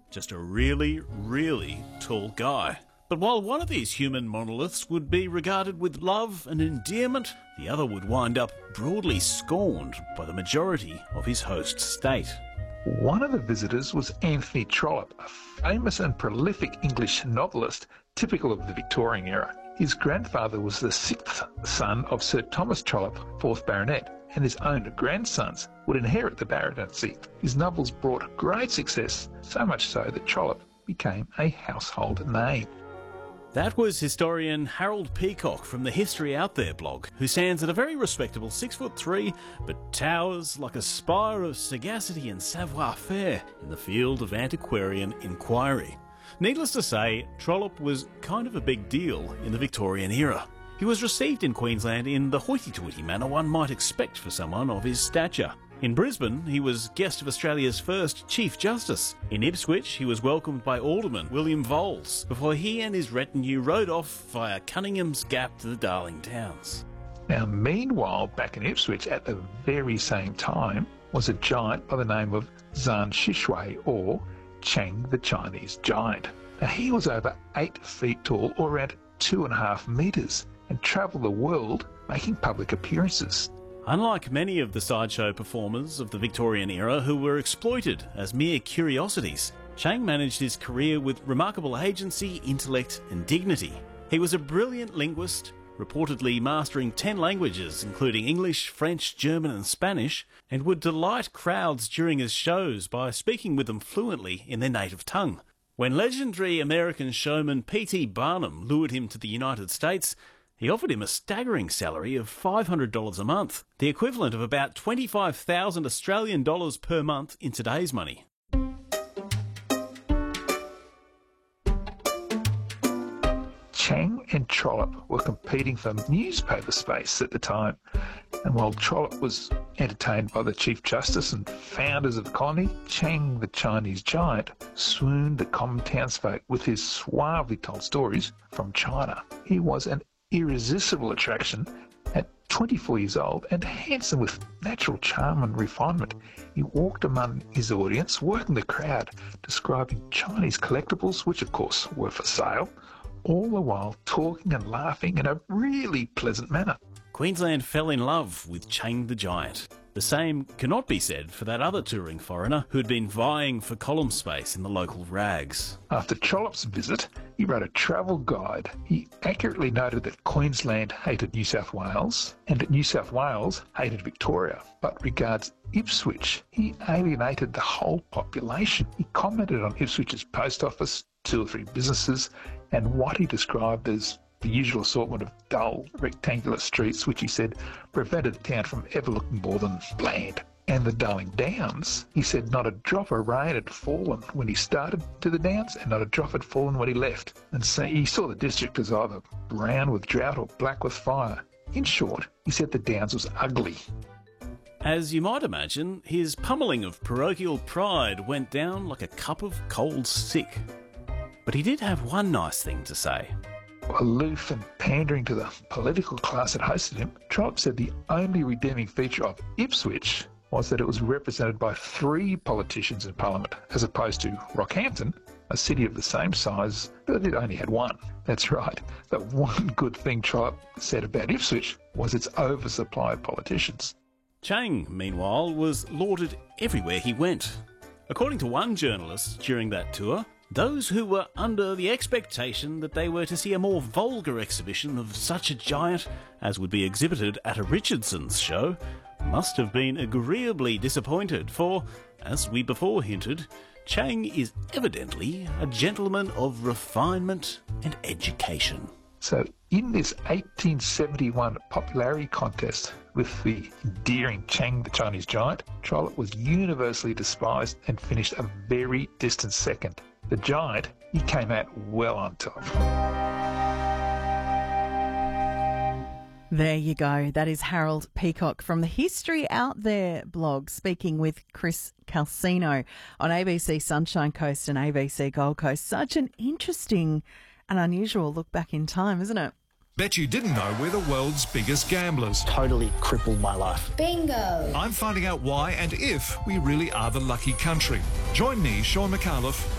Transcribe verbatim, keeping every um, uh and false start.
just a really, really tall guy. But while one of these human monoliths would be regarded with love and endearment, the other would wind up broadly scorned by the majority of his host state. One of the visitors was Anthony Trollope, a famous and prolific English novelist typical of the Victorian era. His grandfather was the sixth son of Sir Thomas Trollope, fourth Baronet, and his own grandsons would inherit the baronetcy. His novels brought great success, so much so that Trollope became a household name. That was historian Harold Peacock from the History Out There blog, who stands at a very respectable six foot three, but towers like a spire of sagacity and savoir-faire in the field of antiquarian inquiry. Needless to say, Trollope was kind of a big deal in the Victorian era. He was received in Queensland in the hoity-toity manner one might expect for someone of his stature. In Brisbane, he was guest of Australia's first Chief Justice. In Ipswich, he was welcomed by Alderman William Voles before he and his retinue rode off via Cunningham's Gap to the Darling Downs. Now, meanwhile, back in Ipswich at the very same time was a giant by the name of Zhang Shishui, or Chang the Chinese Giant. Now, he was over eight feet tall, or around two and a half metres, and travelled the world making public appearances. Unlike many of the sideshow performers of the Victorian era who were exploited as mere curiosities, Chang managed his career with remarkable agency, intellect and dignity. He was a brilliant linguist, reportedly mastering ten languages including English, French, German and Spanish, and would delight crowds during his shows by speaking with them fluently in their native tongue. When legendary American showman P T Barnum lured him to the United States, he offered him a staggering salary of five hundred dollars a month, the equivalent of about twenty-five thousand Australian dollars per month in today's money. Chang and Trollope were competing for newspaper space at the time, and while Trollope was entertained by the Chief Justice and founders of the colony, Chang the Chinese Giant swooned the common townsfolk with his suavely told stories from China. He was an irresistible attraction at twenty-four years old and handsome with natural charm and refinement. He walked among his audience, working the crowd, describing Chinese collectibles, which of course were for sale, all the while talking and laughing in a really pleasant manner. Queensland fell in love with Chang the Giant. The same cannot be said for that other touring foreigner who'd been vying for column space in the local rags. After Trollope's visit, he wrote a travel guide. He accurately noted that Queensland hated New South Wales and that New South Wales hated Victoria. But regards Ipswich, he alienated the whole population. He commented on Ipswich's post office, two or three businesses, and what he described as the usual assortment of dull, rectangular streets, which he said prevented the town from ever looking more than bland. And the Darling Downs, he said not a drop of rain had fallen when he started to the Downs, and not a drop had fallen when he left. And so he saw the district as either brown with drought or black with fire. In short, he said the Downs was ugly. As you might imagine, his pummelling of parochial pride went down like a cup of cold sick. But he did have one nice thing to say. Aloof and pandering to the political class that hosted him, Trollope said the only redeeming feature of Ipswich was that it was represented by three politicians in Parliament, as opposed to Rockhampton, a city of the same size, but it only had one. That's right, the one good thing Trollope said about Ipswich was its oversupply of politicians. Chang, meanwhile, was lauded everywhere he went. According to one journalist during that tour, those who were under the expectation that they were to see a more vulgar exhibition of such a giant as would be exhibited at a Richardson's show must have been agreeably disappointed, for, as we before hinted, Chang is evidently a gentleman of refinement and education. So in this eighteen seventy-one popularity contest with the endearing Chang the Chinese Giant, Trollope was universally despised and finished a very distant second. The Giant, he came out well on top. There you go. That is Harold Peacock from the History Out There blog, speaking with Chris Calcino on A B C Sunshine Coast and A B C Gold Coast. Such an interesting and unusual look back in time, isn't it? Bet you didn't know we're the world's biggest gamblers. Totally crippled my life. Bingo! I'm finding out why and if we really are the lucky country. Join me, Sean McAuliffe,